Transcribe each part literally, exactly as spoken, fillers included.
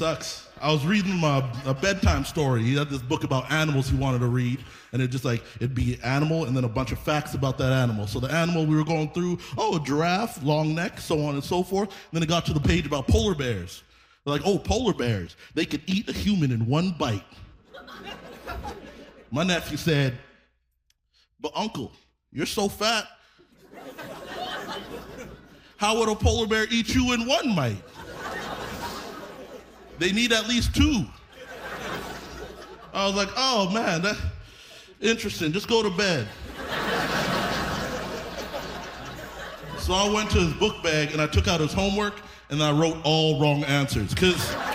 sucks. I was reading a, a bedtime story. He had this book about animals he wanted to read, and it just like, it'd be animal and then a bunch of facts about that animal. So the animal we were going through, oh, a giraffe, long neck, so on and so forth. And then it got to the page about polar bears. They're like, oh, polar bears, they could eat a human in one bite. My nephew said, but uncle, you're so fat. How would a polar bear eat you in one bite? They need at least two. I was like, oh man, that's interesting. Just go to bed. So I went to his book bag and I took out his homework and I wrote all wrong answers. Cause,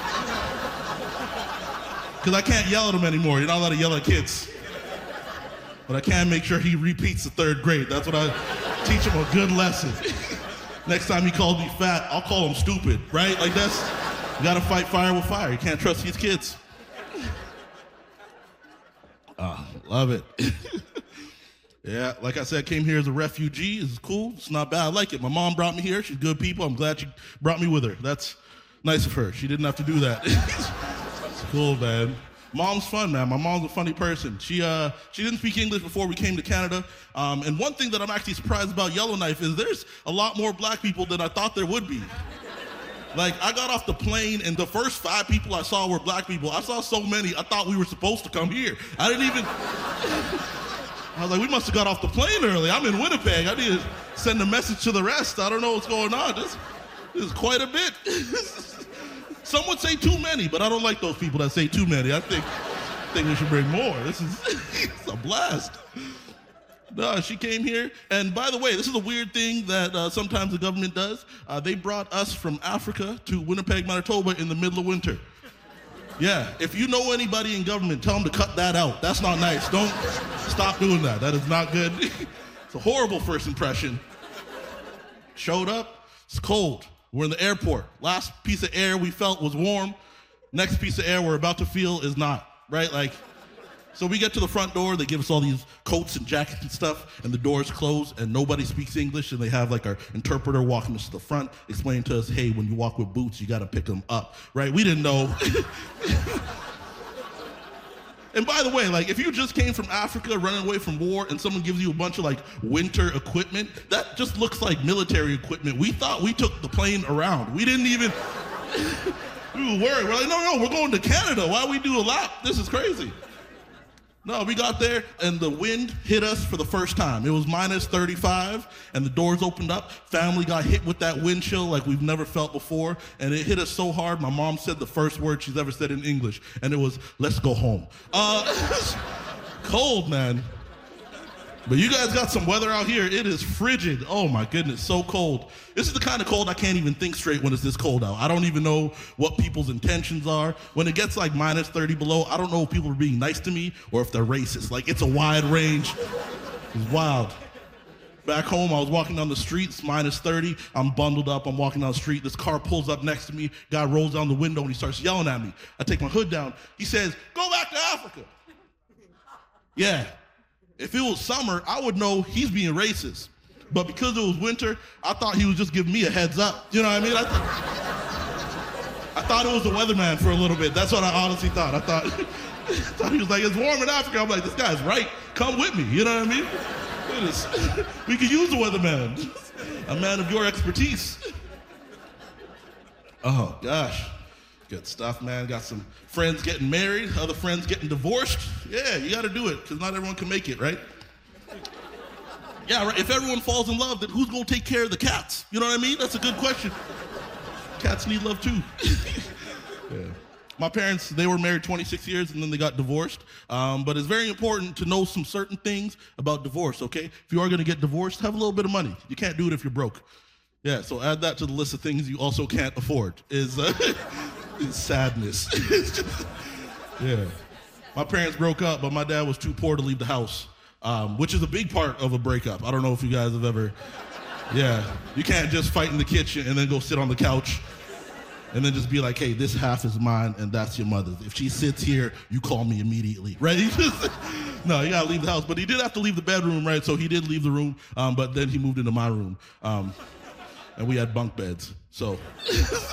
Cause I can't yell at him anymore. You're not allowed to yell at kids. But I can make sure he repeats the third grade. That's what I teach him a good lesson. Next time he calls me fat, I'll call him stupid, right? Like that's, you gotta fight fire with fire. You can't trust these kids. Ah, love it. Yeah, like I said, came here as a refugee. It's cool, it's not bad, I like it. My mom brought me here, she's good people. I'm glad she brought me with her. That's nice of her, she didn't have to do that. It's cool, man. Mom's fun, man. My mom's a funny person. She uh, she didn't speak English before we came to Canada. Um, and one thing that I'm actually surprised about Yellowknife is there's a lot more black people than I thought there would be. Like, I got off the plane and the first five people I saw were black people. I saw so many, I thought we were supposed to come here. I didn't even, I was like, we must have got off the plane early. I'm in Winnipeg. I need to send a message to the rest. I don't know what's going on. This, this is quite a bit. Some would say too many, but I don't like those people that say too many. I think, I think we should bring more. This is it's a blast. No, she came here, and by the way, this is a weird thing that uh, sometimes the government does. Uh, they brought us from Africa to Winnipeg, Manitoba in the middle of winter. Yeah, if you know anybody in government, tell them to cut that out. That's not nice. Don't stop doing that. That is not good. It's a horrible first impression. Showed up, it's cold. We're in the airport. Last piece of air we felt was warm. Next piece of air we're about to feel is not, right? Like, so we get to the front door, they give us all these coats and jackets and stuff, and the doors close, and nobody speaks English, and they have like our interpreter walking us to the front, explaining to us, hey, when you walk with boots, you gotta pick them up, right? We didn't know. And by the way, like, if you just came from Africa running away from war and someone gives you a bunch of like winter equipment, that just looks like military equipment. We thought we took the plane around. We didn't even, we were worried. We're like, no, no, we're going to Canada. Why we do a lap? This is crazy. No, we got there and the wind hit us for the first time. It was minus thirty-five and the doors opened up. Family got hit with that wind chill like we've never felt before. And it hit us so hard, my mom said the first word she's ever said in English. And it was, let's go home. Uh, cold, man. But you guys got some weather out here. It is frigid. Oh my goodness, so cold. This is the kind of cold I can't even think straight when it's this cold out. I don't even know what people's intentions are. When it gets like minus thirty below, I don't know if people are being nice to me or if they're racist. Like, it's a wide range. It's wild. Back home, I was walking down the street, it's minus thirty. I'm bundled up, I'm walking down the street. This car pulls up next to me. Guy rolls down the window and he starts yelling at me. I take my hood down. He says, go back to Africa. Yeah. If it was summer, I would know he's being racist. But because it was winter, I thought he was just giving me a heads up. You know what I mean? I, th- I thought it was the weatherman for a little bit. That's what I honestly thought. I thought, I thought he was like, it's warm in Africa. I'm like, this guy's right. Come with me. You know what I mean? It is, we could use the weatherman. A man of your expertise. Oh, gosh. Good stuff, man. Got some friends getting married, other friends getting divorced. Yeah, you got to do it, because not everyone can make it, right? Yeah, right. If everyone falls in love, then who's going to take care of the cats? You know what I mean? That's a good question. Cats need love, too. Yeah. My parents, they were married twenty-six years, and then they got divorced. Um, but it's very important to know some certain things about divorce, okay? If you are going to get divorced, have a little bit of money. You can't do it if you're broke. Yeah, so add that to the list of things you also can't afford, is... Uh, It's sadness. It's just, yeah. My parents broke up, but my dad was too poor to leave the house, um, which is a big part of a breakup. I don't know if you guys have ever, yeah. You can't just fight in the kitchen and then go sit on the couch and then just be like, hey, this half is mine and that's your mother's. If she sits here, you call me immediately, right? No, you gotta leave the house. But he did have to leave the bedroom, right? So he did leave the room, um, but then he moved into my room. Um, and we had bunk beds, so.